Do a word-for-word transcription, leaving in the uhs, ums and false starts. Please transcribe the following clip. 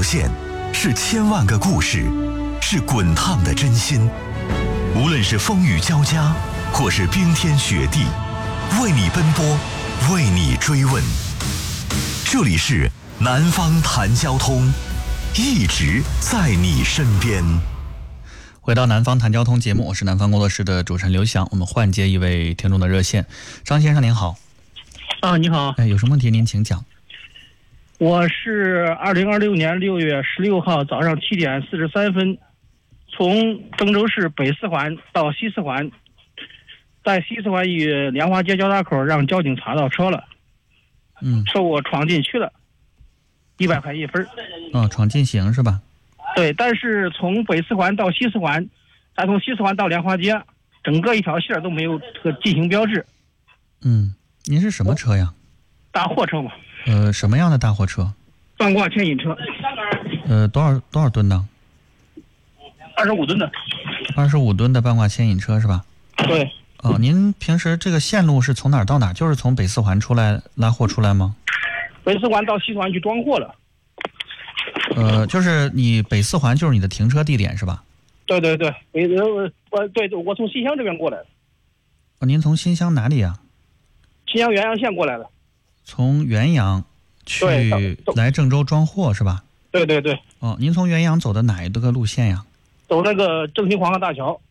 线，是千万个故事，是滚烫的真心。无论是风雨交加，或是冰天雪地，为你奔波，为你追问。这里是南方谈交通，一直在你身边。 回到南方谈交通节目，我是南方工作室的主持人刘翔。我们换接一位听众的热线，张先生您好。 啊，你好。 哎，有什么问题您请讲。 我是二零二六年六月十六号早上七点四十三分，从郑州市北四环到西四环，在西四环与莲花街交叉口让交警查到车了。 嗯， 说我闯进去了，一百块一分。 哦，闯进刑是吧？ 对，但是从北四环到西四环，再从西四环到莲花街，整个一条线都没有这个进行标志。 嗯，您是什么车呀？ 大货车嘛。 呃，什么样的大货车？ 半挂牵引车。 呃，多少多少吨的？ 二十五吨的。 二十五吨的半挂牵引车是吧？ 对。 哦，您平时这个线路是从哪儿到哪儿？就是从北四环出来拉货出来吗？ 北四环到西四环去装货了。 呃，就是你北四环就是你的停车地点是吧？ 对对对，我我对我从新乡这边过来的。 哦，您从新乡哪里呀？ 新乡元阳县过来的。 从元阳去来郑州装货是吧？ 对对对。 哦，您从元阳走的哪一个路线呀？ 走那个正新黄河大桥。